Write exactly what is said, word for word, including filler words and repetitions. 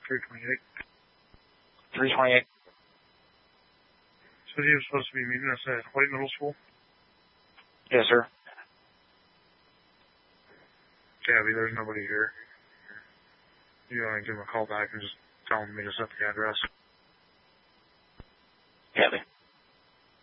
three twenty-eight. three twenty-eight. So he was supposed to be meeting us at White Middle School? Yes, sir. Gabby, there's nobody here. You want to give him a call back and just tell him to meet us at the address? Gabby.